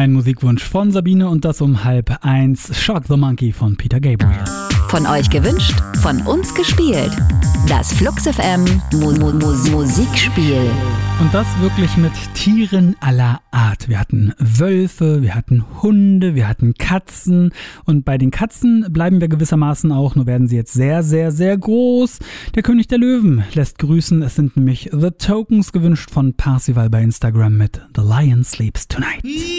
Ein Musikwunsch von Sabine und das um 12:30. Shock the Monkey von Peter Gabriel. Von euch gewünscht, von uns gespielt. Das Flux FM Musikspiel. Und das wirklich mit Tieren aller Art. Wir hatten Wölfe, wir hatten Hunde, wir hatten Katzen. Und bei den Katzen bleiben wir gewissermaßen auch, nur werden sie jetzt sehr, sehr, sehr groß. Der König der Löwen lässt grüßen. Es sind nämlich The Tokens gewünscht von Parsival bei Instagram mit The Lion Sleeps Tonight.